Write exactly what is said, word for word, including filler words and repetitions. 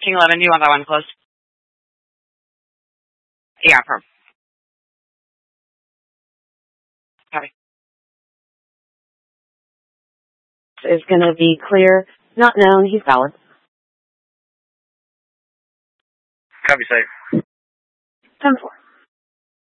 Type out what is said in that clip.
King eleven, do you want that one closed? Yeah, perm. Copy. Is going to be clear. Not known. He's valid. Copy, safe. ten four.